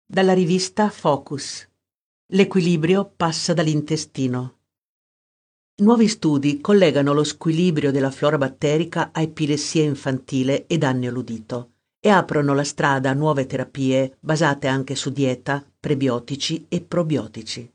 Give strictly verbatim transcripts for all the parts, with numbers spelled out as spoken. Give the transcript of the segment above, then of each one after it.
Dalla rivista Focus. L'equilibrio passa dall'intestino. Nuovi studi collegano lo squilibrio della flora batterica a epilessia infantile e danni all'udito e aprono la strada a nuove terapie basate anche su dieta, prebiotici e probiotici.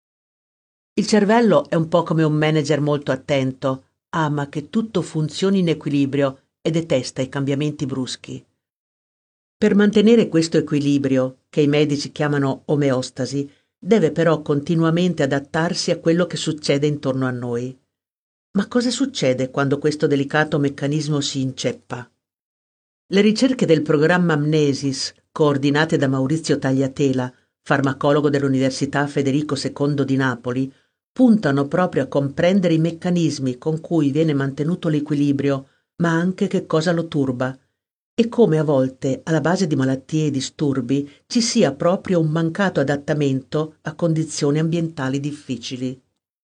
Il cervello è un po' come un manager molto attento, ama che tutto funzioni in equilibrio e detesta i cambiamenti bruschi. Per mantenere questo equilibrio, che i medici chiamano omeostasi, deve però continuamente adattarsi a quello che succede intorno a noi. Ma cosa succede quando questo delicato meccanismo si inceppa? Le ricerche del programma Mnesis, coordinate da Maurizio Tagliatela, farmacologo dell'Università Federico secondo di Napoli, puntano proprio a comprendere i meccanismi con cui viene mantenuto l'equilibrio, ma anche che cosa lo turba, e come a volte alla base di malattie e disturbi ci sia proprio un mancato adattamento a condizioni ambientali difficili.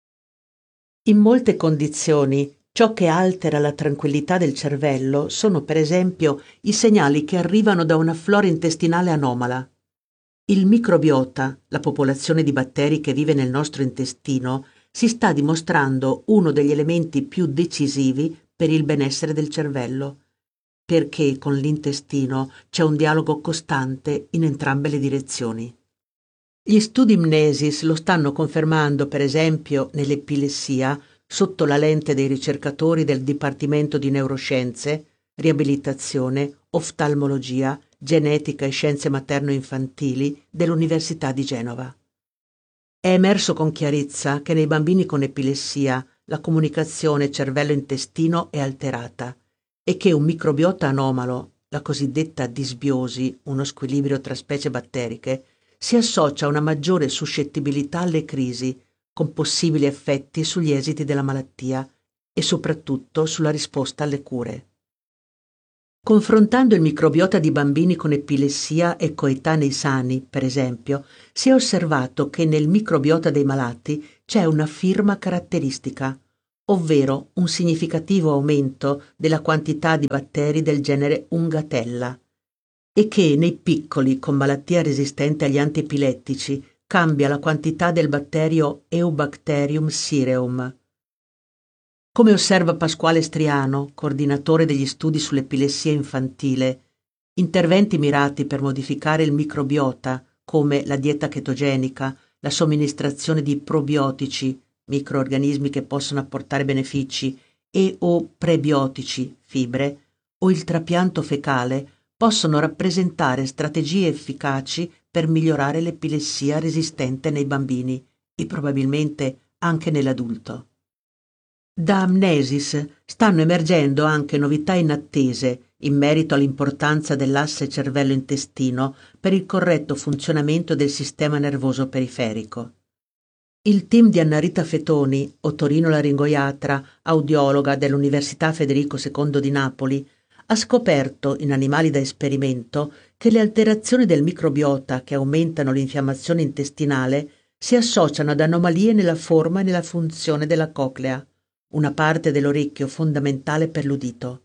In molte condizioni, ciò che altera la tranquillità del cervello sono per esempio i segnali che arrivano da una flora intestinale anomala. Il microbiota, la popolazione di batteri che vive nel nostro intestino, si sta dimostrando uno degli elementi più decisivi per il benessere del cervello, perché con l'intestino c'è un dialogo costante in entrambe le direzioni. Gli studi Mnesis lo stanno confermando, per esempio, nell'epilessia, sotto la lente dei ricercatori del Dipartimento di Neuroscienze, Riabilitazione, Oftalmologia, Genetica e Scienze materno-infantili dell'Università di Genova. È emerso con chiarezza che nei bambini con epilessia la comunicazione cervello-intestino è alterata e che un microbiota anomalo, la cosiddetta disbiosi, uno squilibrio tra specie batteriche, si associa a una maggiore suscettibilità alle crisi, con possibili effetti sugli esiti della malattia e soprattutto sulla risposta alle cure. Confrontando il microbiota di bambini con epilessia e coetanei sani, per esempio, si è osservato che nel microbiota dei malati c'è una firma caratteristica, ovvero un significativo aumento della quantità di batteri del genere Ungatella, e che nei piccoli con malattia resistente agli antiepilettici cambia la quantità del batterio Eubacterium cireum. Come osserva Pasquale Striano, coordinatore degli studi sull'epilessia infantile, interventi mirati per modificare il microbiota, come la dieta chetogenica, la somministrazione di probiotici, microorganismi che possono apportare benefici, e o prebiotici, fibre, o il trapianto fecale, possono rappresentare strategie efficaci per migliorare l'epilessia resistente nei bambini e probabilmente anche nell'adulto. Da Amnesis stanno emergendo anche novità inattese in merito all'importanza dell'asse cervello-intestino per il corretto funzionamento del sistema nervoso periferico. Il team di Annarita Fetoni, otorinolaringoiatra, audiologa dell'Università Federico secondo di Napoli, ha scoperto in animali da esperimento che le alterazioni del microbiota che aumentano l'infiammazione intestinale si associano ad anomalie nella forma e nella funzione della coclea, una parte dell'orecchio fondamentale per l'udito.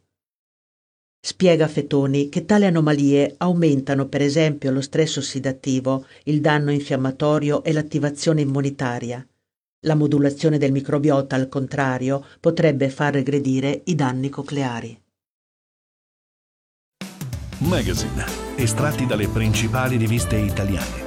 Spiega Fetoni che tali anomalie aumentano per esempio lo stress ossidativo, il danno infiammatorio e l'attivazione immunitaria. La modulazione del microbiota, al contrario, potrebbe far regredire i danni cocleari. Magazine, estratti dalle principali riviste italiane.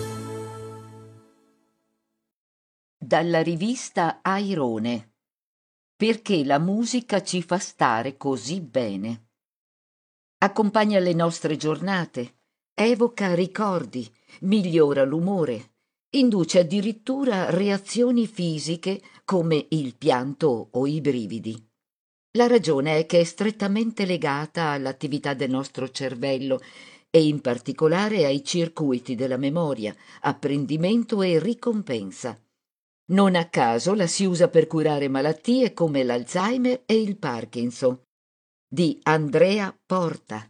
Dalla rivista Airone. Perché la musica ci fa stare così bene. Accompagna le nostre giornate, evoca ricordi, migliora l'umore, induce addirittura reazioni fisiche come il pianto o i brividi. La ragione è che è strettamente legata all'attività del nostro cervello e in particolare ai circuiti della memoria, apprendimento e ricompensa. Non a caso la si usa per curare malattie come l'Alzheimer e il Parkinson. Di Andrea Porta.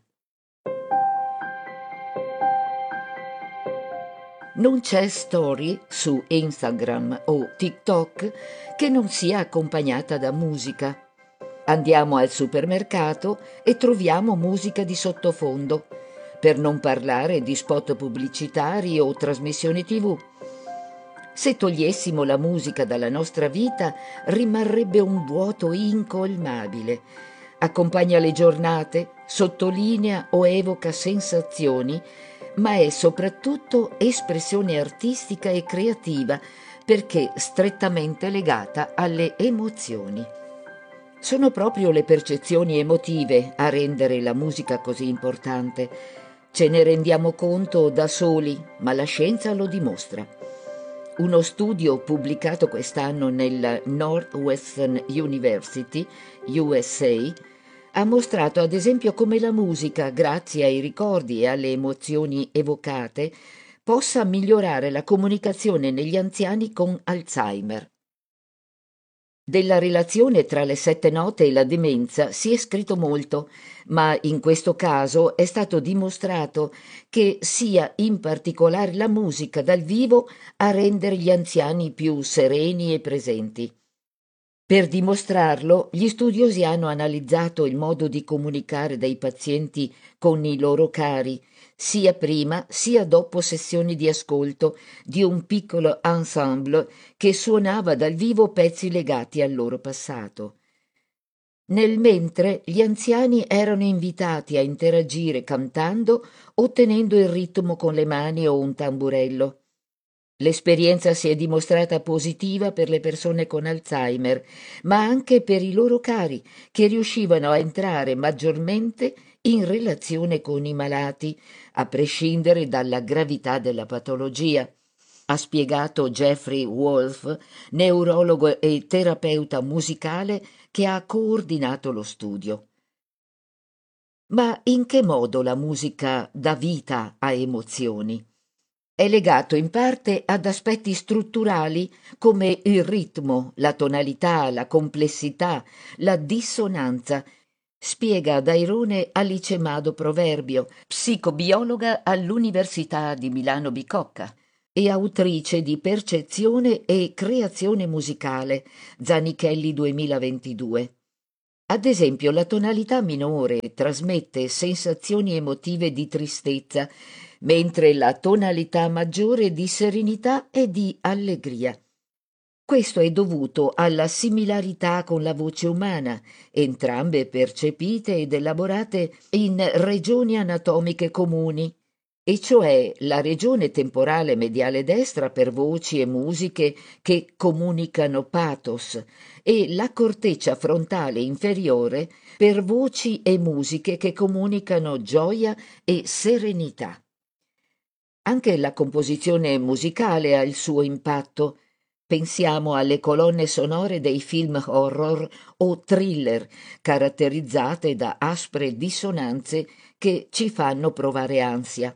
Non c'è story su Instagram o TikTok che non sia accompagnata da musica. Andiamo al supermercato e troviamo musica di sottofondo. per non parlare di spot pubblicitari o trasmissioni tivù. Se togliessimo la musica dalla nostra vita, rimarrebbe un vuoto incolmabile. Accompagna le giornate, sottolinea o evoca sensazioni, ma è soprattutto espressione artistica e creativa perché strettamente legata alle emozioni. Sono proprio le percezioni emotive a rendere la musica così importante. Ce ne rendiamo conto da soli, ma la scienza lo dimostra. Uno studio pubblicato quest'anno nella Northwestern University, U S A, ha mostrato ad esempio come la musica, grazie ai ricordi e alle emozioni evocate, possa migliorare la comunicazione negli anziani con Alzheimer. Della relazione tra le sette note e la demenza si è scritto molto, ma in questo caso è stato dimostrato che sia in particolare la musica dal vivo a rendere gli anziani più sereni e presenti. Per dimostrarlo, gli studiosi hanno analizzato il modo di comunicare dei pazienti con i loro cari, sia prima sia dopo sessioni di ascolto di un piccolo ensemble che suonava dal vivo pezzi legati al loro passato. Nel mentre gli anziani erano invitati a interagire cantando o tenendo il ritmo con le mani o un tamburello. L'esperienza si è dimostrata positiva per le persone con Alzheimer, ma anche per i loro cari, che riuscivano a entrare maggiormente in relazione con i malati, a prescindere dalla gravità della patologia, ha spiegato Jeffrey Wolf, neurologo e terapeuta musicale che ha coordinato lo studio. Ma in che modo la musica dà vita a emozioni? È legato in parte ad aspetti strutturali come il ritmo, la tonalità, la complessità, la dissonanza, spiega Dairone Alice Mado Proverbio, psicobiologa all'Università di Milano Bicocca e autrice di Percezione e creazione musicale, Zanichelli duemilaventidue. Ad esempio, la tonalità minore trasmette sensazioni emotive di tristezza, mentre la tonalità maggiore di serenità e di allegria. Questo è dovuto alla similarità con la voce umana, entrambe percepite ed elaborate in regioni anatomiche comuni, e cioè la regione temporale mediale destra per voci e musiche che comunicano pathos e la corteccia frontale inferiore per voci e musiche che comunicano gioia e serenità. Anche la composizione musicale ha il suo impatto. Pensiamo alle colonne sonore dei film horror o thriller, caratterizzate da aspre dissonanze che ci fanno provare ansia.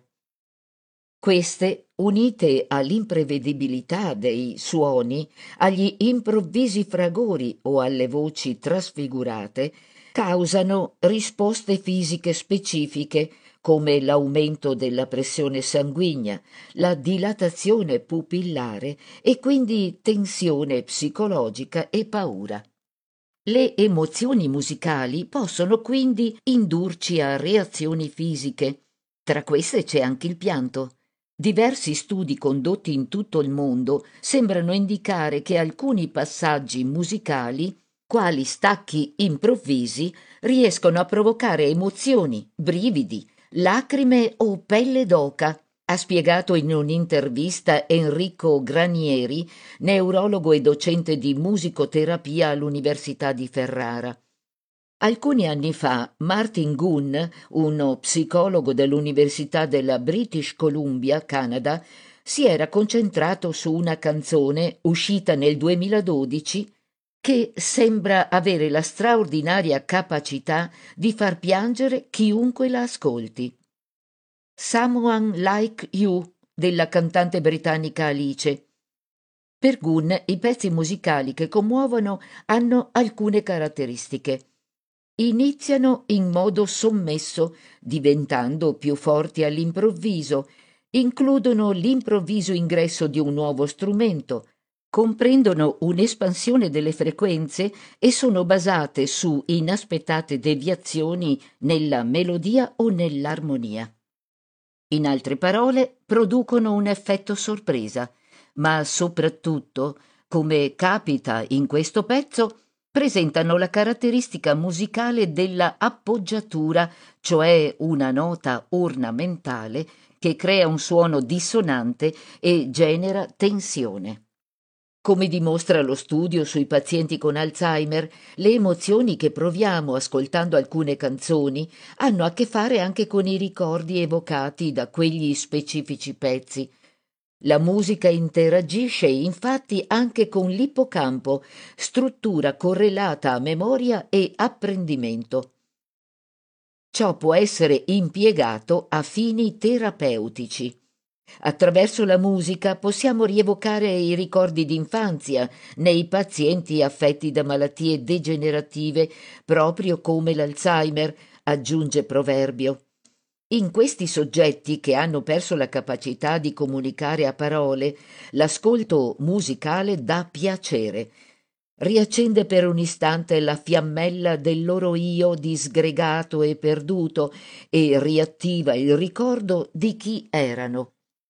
Queste, unite all'imprevedibilità dei suoni, agli improvvisi fragori o alle voci trasfigurate, causano risposte fisiche specifiche come l'aumento della pressione sanguigna, la dilatazione pupillare e quindi tensione psicologica e paura. Le emozioni musicali possono quindi indurci a reazioni fisiche. Tra queste c'è anche il pianto. Diversi studi condotti in tutto il mondo sembrano indicare che alcuni passaggi musicali, quali stacchi improvvisi, riescono a provocare emozioni, brividi, lacrime o pelle d'oca, ha spiegato in un'intervista Enrico Granieri, neurologo e docente di musicoterapia all'Università di Ferrara. Alcuni anni fa Martin Gunn, uno psicologo dell'Università della British Columbia, Canada, si era concentrato su una canzone uscita nel duemiladodici che sembra avere la straordinaria capacità di far piangere chiunque la ascolti. Someone Like You della cantante britannica Alice. Per Gunn i pezzi musicali che commuovono hanno alcune caratteristiche. Iniziano in modo sommesso, diventando più forti all'improvviso, includono l'improvviso ingresso di un nuovo strumento, comprendono un'espansione delle frequenze e sono basate su inaspettate deviazioni nella melodia o nell'armonia. In altre parole, producono un effetto sorpresa, ma soprattutto, come capita in questo pezzo, presentano la caratteristica musicale della appoggiatura, cioè una nota ornamentale che crea un suono dissonante e genera tensione. Come dimostra lo studio sui pazienti con Alzheimer, le emozioni che proviamo ascoltando alcune canzoni hanno a che fare anche con i ricordi evocati da quegli specifici pezzi. La musica interagisce infatti anche con l'ippocampo, struttura correlata a memoria e apprendimento. Ciò può essere impiegato a fini terapeutici. Attraverso la musica possiamo rievocare i ricordi d'infanzia nei pazienti affetti da malattie degenerative, proprio come l'Alzheimer, aggiunge Proverbio. In questi soggetti che hanno perso la capacità di comunicare a parole, l'ascolto musicale dà piacere. Riaccende per un istante la fiammella del loro io disgregato e perduto e riattiva il ricordo di chi erano.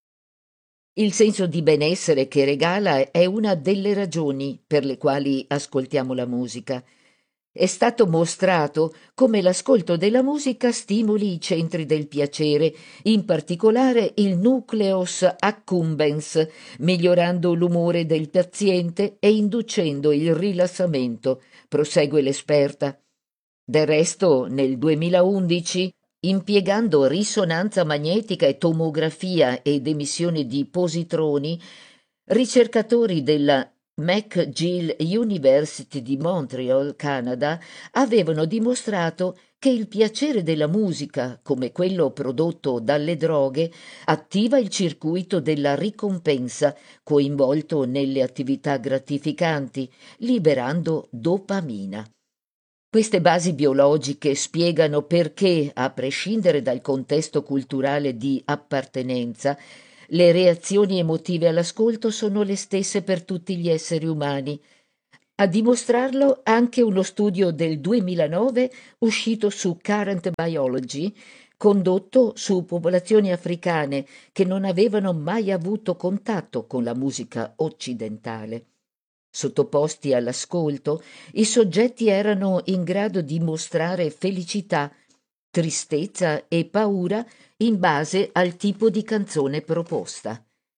Il senso di benessere che regala è una delle ragioni per le quali ascoltiamo la musica. È stato mostrato come l'ascolto della musica stimoli i centri del piacere, in particolare il nucleus accumbens, migliorando l'umore del paziente e inducendo il rilassamento, prosegue l'esperta. Del resto, nel duemilaundici, impiegando risonanza magnetica e tomografia ed emissione di positroni, ricercatori della McGill University di Montreal, Canada, avevano dimostrato che il piacere della musica, come quello prodotto dalle droghe, attiva il circuito della ricompensa coinvolto nelle attività gratificanti, liberando dopamina. Queste basi biologiche spiegano perché, a prescindere dal contesto culturale di appartenenza, le reazioni emotive all'ascolto sono le stesse per tutti gli esseri umani. A dimostrarlo anche uno studio del duemilanove uscito su Current Biology, condotto su popolazioni africane che non avevano mai avuto contatto con la musica occidentale. Sottoposti all'ascolto, i soggetti erano in grado di mostrare felicità, tristezza e paura in base al tipo di canzone proposta.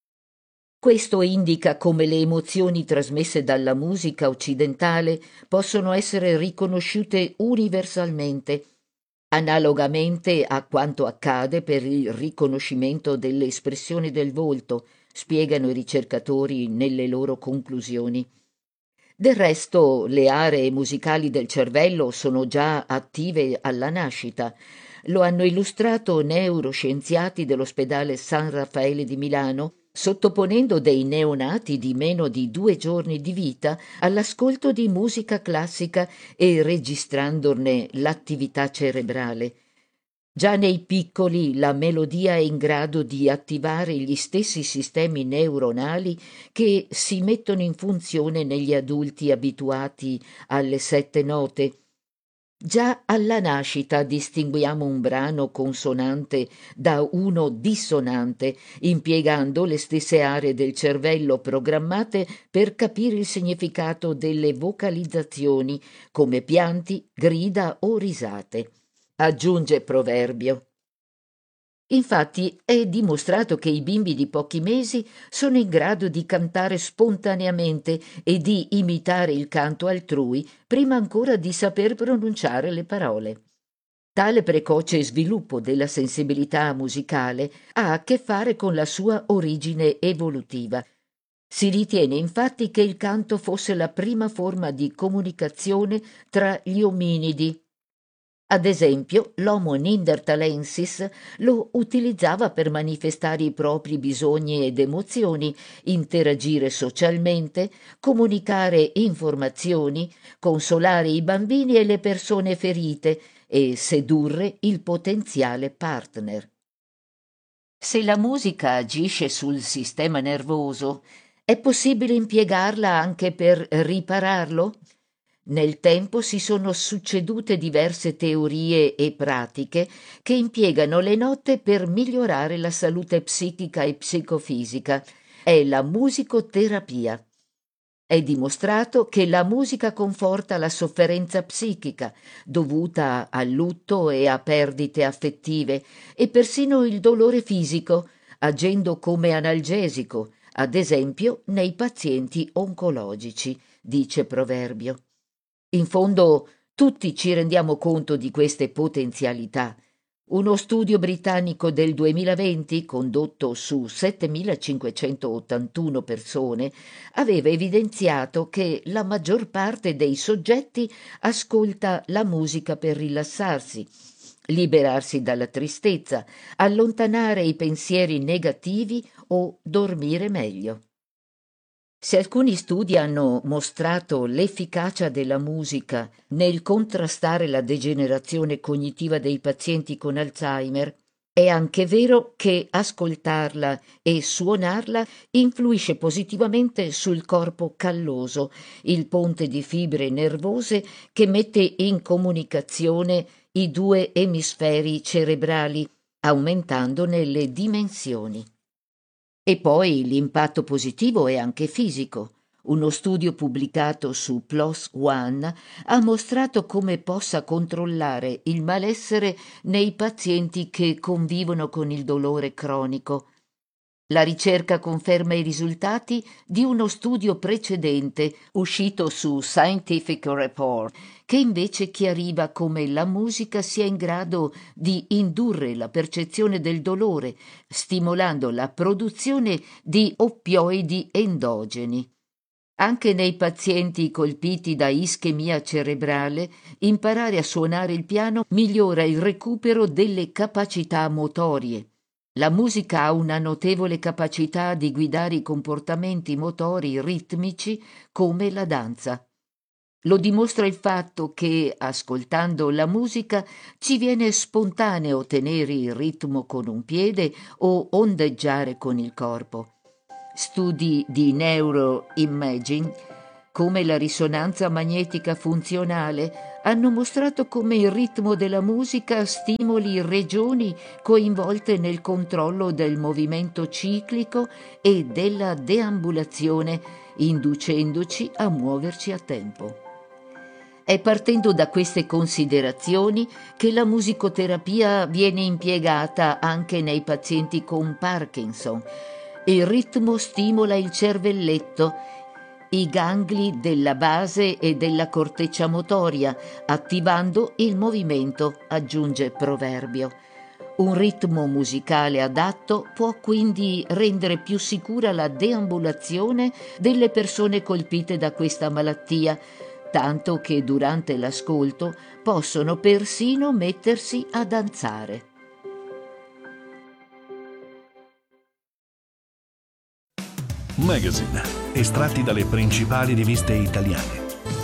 Questo indica come le emozioni trasmesse dalla musica occidentale possono essere riconosciute universalmente, analogamente a quanto accade per il riconoscimento delle espressioni del volto, spiegano i ricercatori nelle loro conclusioni. Del resto, le aree musicali del cervello sono già attive alla nascita. Lo hanno illustrato neuroscienziati dell'ospedale San Raffaele di Milano, sottoponendo dei neonati di meno di due giorni di vita all'ascolto di musica classica e registrandone l'attività cerebrale. Già nei piccoli la melodia è in grado di attivare gli stessi sistemi neuronali che si mettono in funzione negli adulti abituati alle sette note. Già alla nascita distinguiamo un brano consonante da uno dissonante, impiegando le stesse aree del cervello programmate per capire il significato delle vocalizzazioni, come pianti, grida o risate. Aggiunge Proverbio. Infatti è dimostrato che i bimbi di pochi mesi sono in grado di cantare spontaneamente e di imitare il canto altrui prima ancora di saper pronunciare le parole. Tale precoce sviluppo della sensibilità musicale ha a che fare con la sua origine evolutiva. Si ritiene infatti che il canto fosse la prima forma di comunicazione tra gli ominidi. Ad esempio, l'Homo neanderthalensis lo utilizzava per manifestare i propri bisogni ed emozioni, interagire socialmente, comunicare informazioni, consolare i bambini e le persone ferite e sedurre il potenziale partner. Se la musica agisce sul sistema nervoso, è possibile impiegarla anche per ripararlo? Nel tempo si sono succedute diverse teorie e pratiche che impiegano le note per migliorare la salute psichica e psicofisica. È la musicoterapia. È dimostrato che la musica conforta la sofferenza psichica dovuta al lutto e a perdite affettive e persino il dolore fisico, agendo come analgesico, ad esempio nei pazienti oncologici, dice Proverbio. In fondo, tutti ci rendiamo conto di queste potenzialità. Uno studio britannico del duemilaventi, condotto su settemilacinquecentottantuno persone, aveva evidenziato che la maggior parte dei soggetti ascolta la musica per rilassarsi, liberarsi dalla tristezza, allontanare i pensieri negativi o dormire meglio. Se alcuni studi hanno mostrato l'efficacia della musica nel contrastare la degenerazione cognitiva dei pazienti con Alzheimer, è anche vero che ascoltarla e suonarla influisce positivamente sul corpo calloso, il ponte di fibre nervose che mette in comunicazione i due emisferi cerebrali, aumentandone le dimensioni. E poi l'impatto positivo è anche fisico. Uno studio pubblicato su PLOS ONE ha mostrato come possa controllare il malessere nei pazienti che convivono con il dolore cronico. La ricerca conferma i risultati di uno studio precedente uscito su Scientific Report, che invece chiariva come la musica sia in grado di indurre la percezione del dolore, stimolando la produzione di oppioidi endogeni. Anche nei pazienti colpiti da ischemia cerebrale, imparare a suonare il piano migliora il recupero delle capacità motorie. La musica ha una notevole capacità di guidare i comportamenti motori ritmici come la danza. Lo dimostra il fatto che, ascoltando la musica, ci viene spontaneo tenere il ritmo con un piede o ondeggiare con il corpo. Studi di neuroimaging, come la risonanza magnetica funzionale, hanno mostrato come il ritmo della musica stimoli regioni coinvolte nel controllo del movimento ciclico e della deambulazione, inducendoci a muoverci a tempo. È partendo da queste considerazioni che la musicoterapia viene impiegata anche nei pazienti con Parkinson. Il ritmo stimola il cervelletto, i gangli della base e della corteccia motoria, attivando il movimento, aggiunge Proverbio. Un ritmo musicale adatto può quindi rendere più sicura la deambulazione delle persone colpite da questa malattia, tanto che durante l'ascolto possono persino mettersi a danzare. Magazine, estratti dalle principali riviste italiane.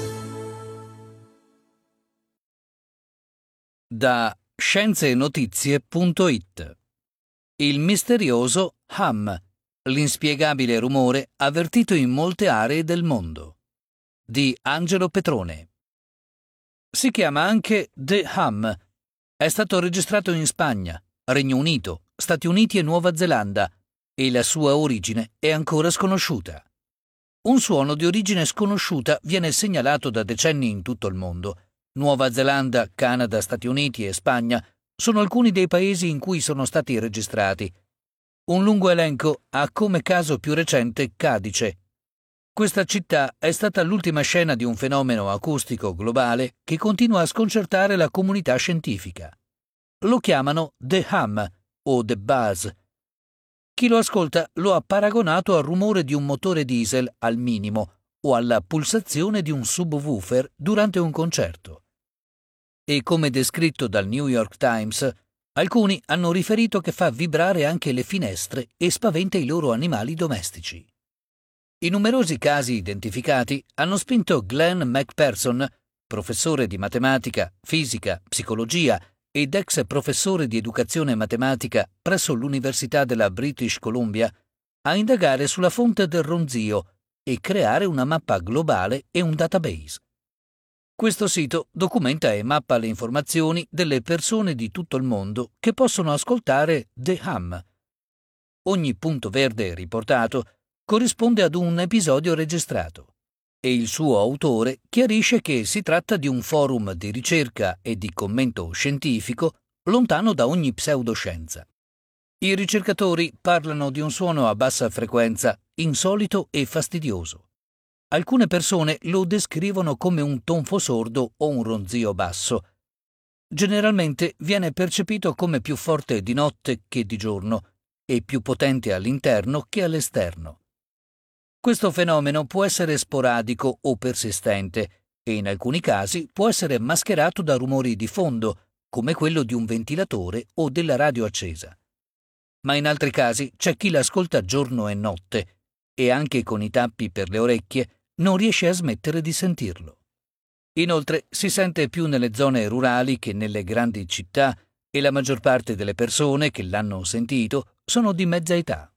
Da scienze-notizie punto it. Il misterioso hum, l'inspiegabile rumore avvertito in molte aree del mondo. Di Angelo Petrone. Si chiama anche The Hum. È stato registrato in Spagna, Regno Unito, Stati Uniti e Nuova Zelanda, e la sua origine è ancora sconosciuta. Un suono di origine sconosciuta viene segnalato da decenni in tutto il mondo. Nuova Zelanda, Canada, Stati Uniti e Spagna sono alcuni dei paesi in cui sono stati registrati. Un lungo elenco ha come caso più recente Cadice. Questa città è stata l'ultima scena di un fenomeno acustico globale che continua a sconcertare la comunità scientifica. Lo chiamano The Hum o The Buzz. Chi lo ascolta lo ha paragonato al rumore di un motore diesel al minimo o alla pulsazione di un subwoofer durante un concerto. E come descritto dal New York Times, alcuni hanno riferito che fa vibrare anche le finestre e spaventa i loro animali domestici. I numerosi casi identificati hanno spinto Glenn McPherson, professore di matematica, fisica, psicologia ed ex professore di educazione matematica presso l'Università della British Columbia, a indagare sulla fonte del ronzio e creare una mappa globale e un database. Questo sito documenta e mappa le informazioni delle persone di tutto il mondo che possono ascoltare The Hum. Ogni punto verde riportato corrisponde ad un episodio registrato e il suo autore chiarisce che si tratta di un forum di ricerca e di commento scientifico lontano da ogni pseudoscienza. I ricercatori parlano di un suono a bassa frequenza, insolito e fastidioso. Alcune persone lo descrivono come un tonfo sordo o un ronzio basso. Generalmente viene percepito come più forte di notte che di giorno e più potente all'interno che all'esterno. Questo fenomeno può essere sporadico o persistente e in alcuni casi può essere mascherato da rumori di fondo, come quello di un ventilatore o della radio accesa. Ma in altri casi c'è chi l'ascolta giorno e notte e anche con i tappi per le orecchie non riesce a smettere di sentirlo. Inoltre si sente più nelle zone rurali che nelle grandi città e la maggior parte delle persone che l'hanno sentito sono di mezza età.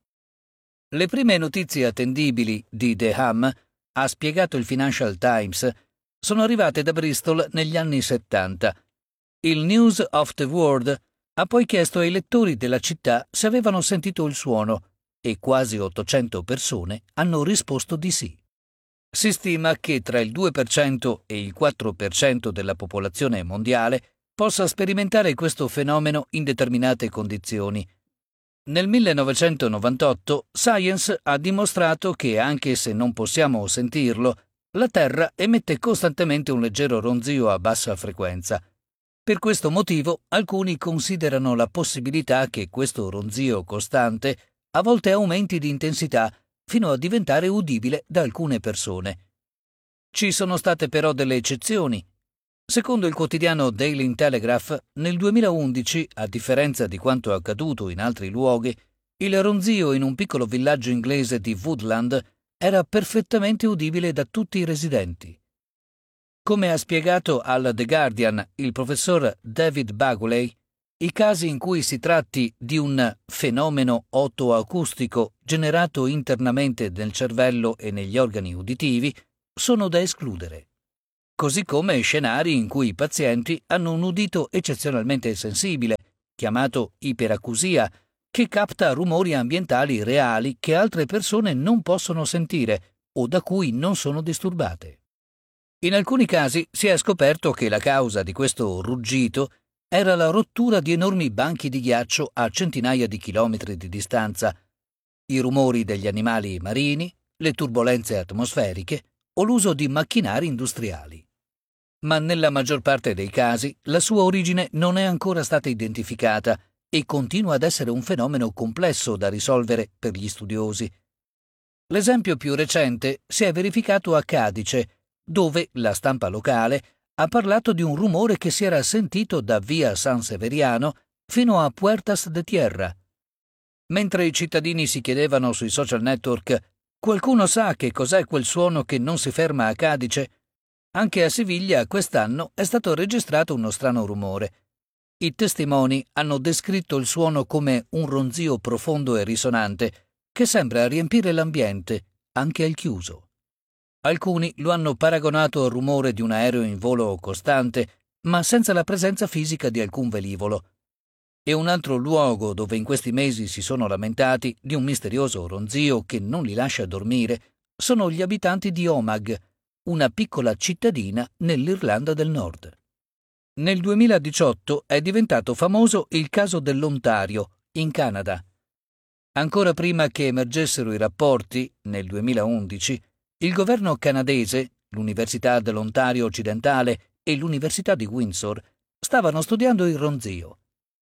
Le prime notizie attendibili di The Hum, ha spiegato il Financial Times, sono arrivate da Bristol negli anni settanta. Il News of the World ha poi chiesto ai lettori della città se avevano sentito il suono e quasi ottocento persone hanno risposto di sì. Si stima che tra il due per cento e il quattro per cento della popolazione mondiale possa sperimentare questo fenomeno in determinate condizioni. Nel millenovecentonovantotto Science ha dimostrato che, anche se non possiamo sentirlo, la Terra emette costantemente un leggero ronzio a bassa frequenza. Per questo motivo alcuni considerano la possibilità che questo ronzio costante a volte aumenti di intensità fino a diventare udibile da alcune persone. Ci sono state però delle eccezioni. Secondo il quotidiano Daily Telegraph, nel duemilaundici, a differenza di quanto accaduto in altri luoghi, il ronzio in un piccolo villaggio inglese di Woodland era perfettamente udibile da tutti i residenti. Come ha spiegato al The Guardian il professor David Baguley, i casi in cui si tratti di un fenomeno otoacustico generato internamente nel cervello e negli organi uditivi sono da escludere, così come scenari in cui i pazienti hanno un udito eccezionalmente sensibile, chiamato iperacusia, che capta rumori ambientali reali che altre persone non possono sentire o da cui non sono disturbate. In alcuni casi si è scoperto che la causa di questo ruggito era la rottura di enormi banchi di ghiaccio a centinaia di chilometri di distanza, i rumori degli animali marini, le turbolenze atmosferiche o l'uso di macchinari industriali. Ma nella maggior parte dei casi la sua origine non è ancora stata identificata e continua ad essere un fenomeno complesso da risolvere per gli studiosi. L'esempio più recente si è verificato a Cadice, dove la stampa locale ha parlato di un rumore che si era sentito da via San Severiano fino a Puertas de Tierra. Mentre i cittadini si chiedevano sui social network «Qualcuno sa che cos'è quel suono che non si ferma a Cadice?», anche a Siviglia quest'anno è stato registrato uno strano rumore. I testimoni hanno descritto il suono come un ronzio profondo e risonante che sembra riempire l'ambiente, anche al chiuso. Alcuni lo hanno paragonato al rumore di un aereo in volo costante, ma senza la presenza fisica di alcun velivolo. E un altro luogo dove in questi mesi si sono lamentati di un misterioso ronzio che non li lascia dormire sono gli abitanti di Omagh, una piccola cittadina nell'Irlanda del Nord. Nel duemiladiciotto è diventato famoso il caso dell'Ontario, in Canada. Ancora prima che emergessero i rapporti, nel duemilaundici, il governo canadese, l'Università dell'Ontario occidentale e l'Università di Windsor stavano studiando il ronzio.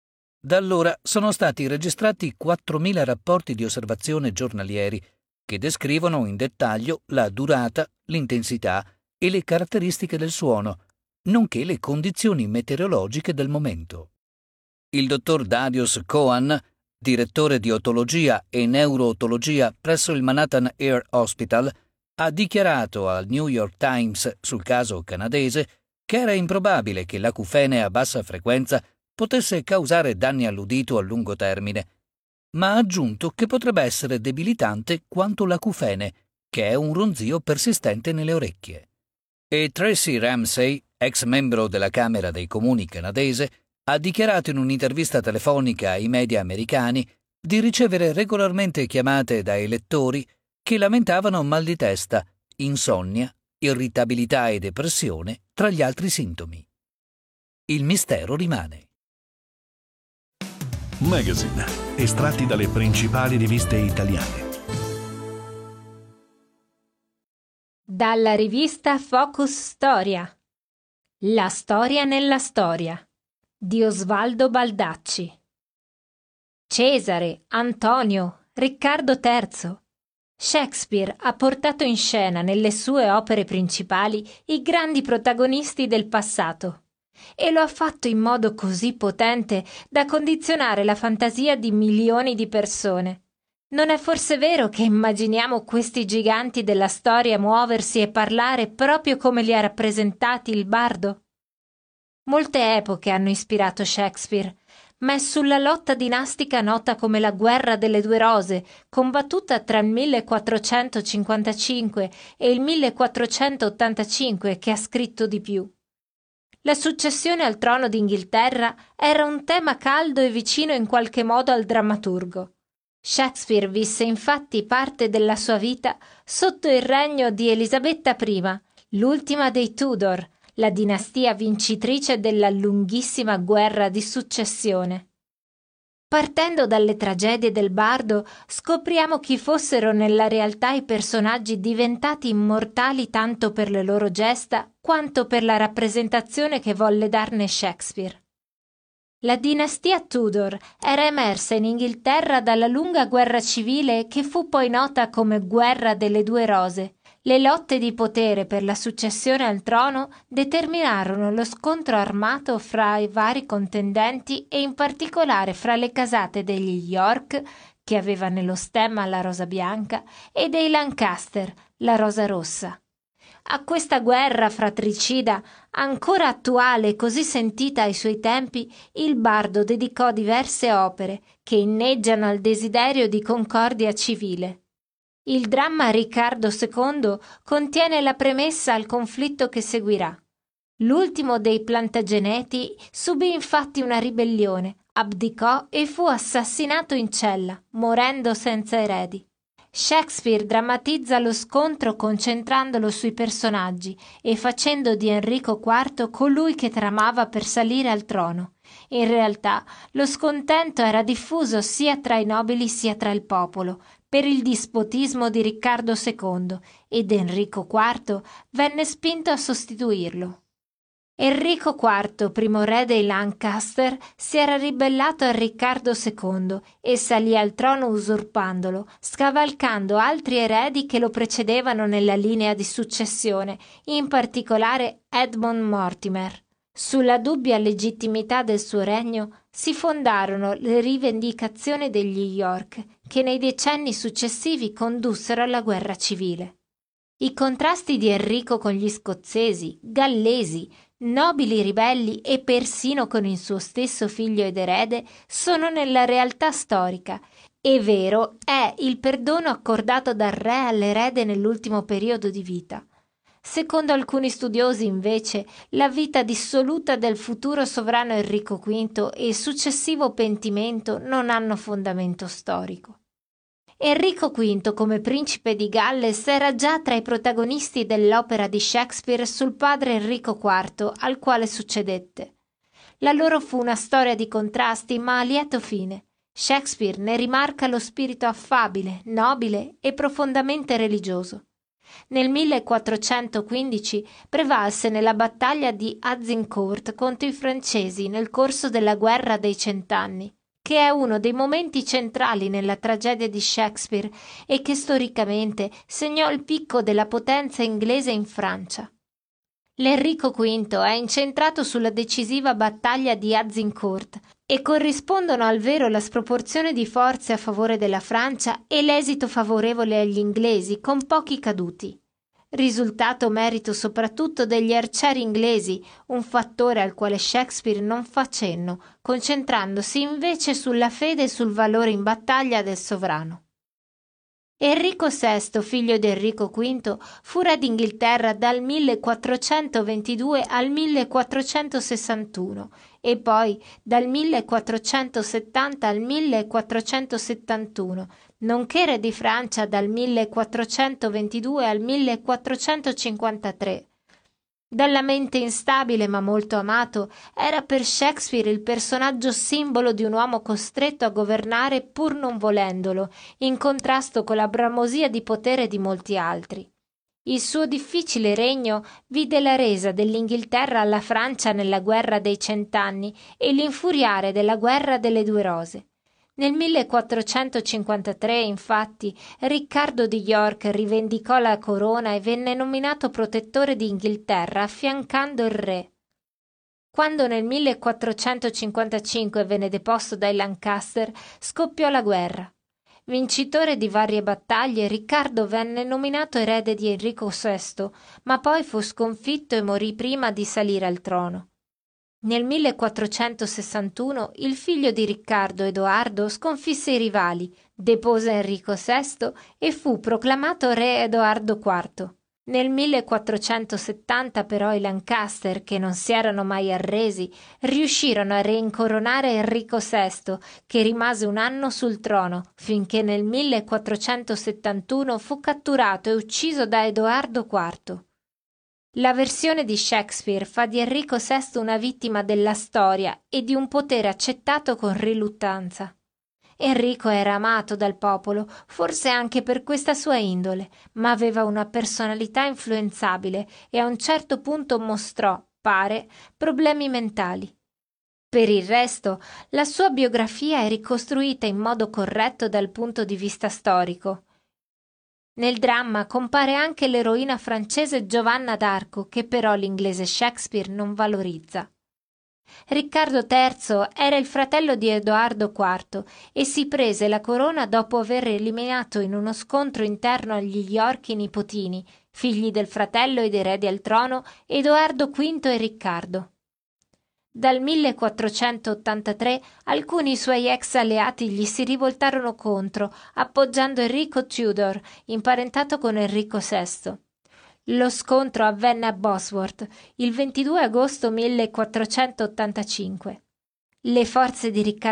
Da allora sono stati registrati quattromila rapporti di osservazione giornalieri che descrivono in dettaglio la durata, l'intensità e le caratteristiche del suono, nonché le condizioni meteorologiche del momento. Il dottor Darius Cohen, direttore di otologia e neurootologia presso il Manhattan Air Hospital, ha dichiarato al New York Times sul caso canadese che era improbabile che l'acufene a bassa frequenza potesse causare danni all'udito a lungo termine, ma ha aggiunto che potrebbe essere debilitante quanto l'acufene, che è un ronzio persistente nelle orecchie. E Tracy Ramsey, ex membro della Camera dei Comuni canadese, ha dichiarato in un'intervista telefonica ai media americani di ricevere regolarmente chiamate da elettori che lamentavano mal di testa, insonnia, irritabilità e depressione tra gli altri sintomi. Il mistero rimane. Magazine, estratti dalle principali riviste italiane. Dalla rivista Focus Storia. La storia nella storia di Osvaldo Baldacci. Cesare, Antonio, Riccardo terzo. Shakespeare ha portato in scena nelle sue opere principali i grandi protagonisti del passato e lo ha fatto in modo così potente da condizionare la fantasia di milioni di persone. Non è forse vero che immaginiamo questi giganti della storia muoversi e parlare proprio come li ha rappresentati il bardo? Molte epoche hanno ispirato Shakespeare, ma è sulla lotta dinastica nota come la Guerra delle Due Rose, combattuta tra il millequattrocentocinquantacinque e il millequattrocentottantacinque, che ha scritto di più. La successione al trono d'Inghilterra era un tema caldo e vicino in qualche modo al drammaturgo. Shakespeare visse infatti parte della sua vita sotto il regno di Elisabetta I, l'ultima dei Tudor, la dinastia vincitrice della lunghissima guerra di successione. Partendo dalle tragedie del bardo, scopriamo chi fossero nella realtà i personaggi diventati immortali tanto per le loro gesta quanto per la rappresentazione che volle darne Shakespeare. La dinastia Tudor era emersa in Inghilterra dalla lunga guerra civile che fu poi nota come Guerra delle Due Rose. Le lotte di potere per la successione al trono determinarono lo scontro armato fra i vari contendenti e in particolare fra le casate degli York, che aveva nello stemma la rosa bianca, e dei Lancaster, la rosa rossa. A questa guerra fratricida, ancora attuale e così sentita ai suoi tempi, il bardo dedicò diverse opere che inneggiano al desiderio di concordia civile. Il dramma Riccardo secondo contiene la premessa al conflitto che seguirà. L'ultimo dei Plantageneti subì infatti una ribellione, abdicò e fu assassinato in cella, morendo senza eredi. Shakespeare drammatizza lo scontro concentrandolo sui personaggi e facendo di Enrico quarto colui che tramava per salire al trono. In realtà lo scontento era diffuso sia tra i nobili sia tra il popolo per il dispotismo di Riccardo secondo ed Enrico quarto venne spinto a sostituirlo. Enrico quarto, primo re dei Lancaster, si era ribellato a Riccardo secondo e salì al trono usurpandolo, scavalcando altri eredi che lo precedevano nella linea di successione, in particolare Edmund Mortimer. Sulla dubbia legittimità del suo regno si fondarono le rivendicazioni degli York, che nei decenni successivi condussero alla guerra civile. I contrasti di Enrico con gli scozzesi, gallesi, nobili ribelli e persino con il suo stesso figlio ed erede sono nella realtà storica. E vero è il perdono accordato dal re all'erede nell'ultimo periodo di vita. Secondo alcuni studiosi, invece, la vita dissoluta del futuro sovrano Enrico quinto e il successivo pentimento non hanno fondamento storico. Enrico quinto, come principe di Galles, era già tra i protagonisti dell'opera di Shakespeare sul padre Enrico quarto, al quale succedette. La loro fu una storia di contrasti, ma a lieto fine. Shakespeare ne rimarca lo spirito affabile, nobile e profondamente religioso. Nel millequattrocentoquindici prevalse nella battaglia di Azincourt contro i francesi nel corso della Guerra dei Cent'anni, che è uno dei momenti centrali nella tragedia di Shakespeare e che storicamente segnò il picco della potenza inglese in Francia. L'Enrico quinto è incentrato sulla decisiva battaglia di Azincourt e corrispondono al vero la sproporzione di forze a favore della Francia e l'esito favorevole agli inglesi, con pochi caduti. Risultato merito soprattutto degli arcieri inglesi, un fattore al quale Shakespeare non fa cenno, concentrandosi invece sulla fede e sul valore in battaglia del sovrano. Enrico sesto, figlio di Enrico quinto, fu re d'Inghilterra dal millequattrocentoventidue al millequattrocentosessantuno e poi dal millequattrocentosettanta al millequattrocentosettantuno, nonché re di Francia dal millequattrocentoventidue al millequattrocentocinquantatré. Dalla mente instabile ma molto amato, era per Shakespeare il personaggio simbolo di un uomo costretto a governare pur non volendolo, in contrasto con la bramosia di potere di molti altri. Il suo difficile regno vide la resa dell'Inghilterra alla Francia nella guerra dei cent'anni e l'infuriare della guerra delle due rose. Nel millequattrocentocinquantatré, infatti, Riccardo di York rivendicò la corona e venne nominato protettore d'Inghilterra affiancando il re. Quando nel millequattrocentocinquantacinque venne deposto dai Lancaster, scoppiò la guerra. Vincitore di varie battaglie, Riccardo venne nominato erede di Enrico sesto, ma poi fu sconfitto e morì prima di salire al trono. Nel millequattrocentosessantuno il figlio di Riccardo, Edoardo, sconfisse i rivali, depose Enrico sesto e fu proclamato re Edoardo quarto. Nel millequattrocentosettanta però i Lancaster, che non si erano mai arresi, riuscirono a reincoronare Enrico sesto, che rimase un anno sul trono, finché nel millequattrocentosettantuno fu catturato e ucciso da Edoardo quarto. La versione di Shakespeare fa di Enrico sesto una vittima della storia e di un potere accettato con riluttanza. Enrico era amato dal popolo, forse anche per questa sua indole, ma aveva una personalità influenzabile e a un certo punto mostrò, pare, problemi mentali. Per il resto, la sua biografia è ricostruita in modo corretto dal punto di vista storico. Nel dramma compare anche l'eroina francese Giovanna d'Arco, che però l'inglese Shakespeare non valorizza. Riccardo terzo era il fratello di Edoardo quarto e si prese la corona dopo aver eliminato in uno scontro interno agli York i nipotini, figli del fratello ed eredi al trono, Edoardo quinto e Riccardo. Dal millequattrocentottantatré alcuni suoi ex alleati gli si rivoltarono contro, appoggiando Enrico Tudor, imparentato con Enrico sesto. Lo scontro avvenne a Bosworth il ventidue agosto millequattrocentottantacinque. Le forze di Riccardo